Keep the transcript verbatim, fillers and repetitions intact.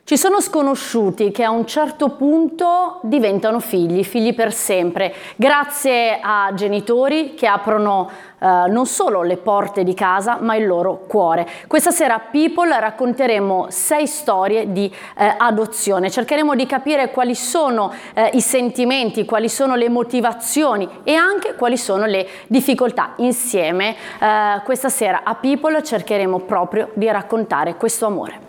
Ci sono sconosciuti che a un certo punto diventano figli, figli per sempre, grazie a genitori che aprono eh, non solo le porte di casa, ma il loro cuore. Questa sera a People racconteremo sei storie di eh, adozione, cercheremo di capire quali sono eh, i sentimenti, quali sono le motivazioni e anche quali sono le difficoltà. Insieme eh, questa sera a People cercheremo proprio di raccontare questo amore.